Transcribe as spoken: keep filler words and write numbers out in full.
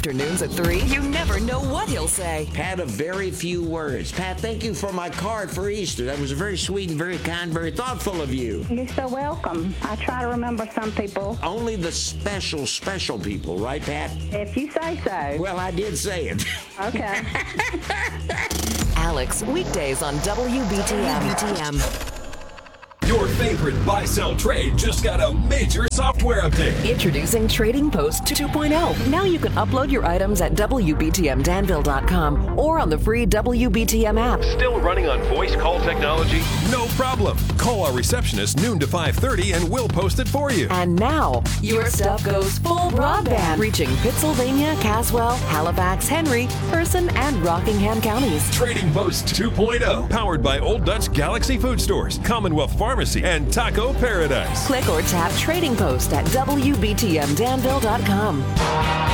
afternoons at three. You never know what he'll say. Pat of very few words. Pat, thank you for my card for Easter. That was very sweet and very kind, very thoughtful of you. You're so welcome. I try to remember some people. Only the special, special people, right, Pat? If you say so. Well, I did say it. Okay. Alex, weekdays on W B T M. B T M. Your favorite buy-sell trade just got a major software update. Introducing Trading Post two point oh. Now you can upload your items at W B T M Danville dot com or on the free W B T M app. Still running on voice call technology? No problem. Call our receptionist noon to five thirty and we'll post it for you. And now, your stuff goes full broadband, reaching Pittsylvania, Caswell, Halifax, Henry, Person, and Rockingham counties. Trading Post two point oh. Powered by Old Dutch Galaxy Food Stores, Commonwealth Pharmacy, and Taco Paradise. Click or tap Trading Post at W B T M Danville dot com.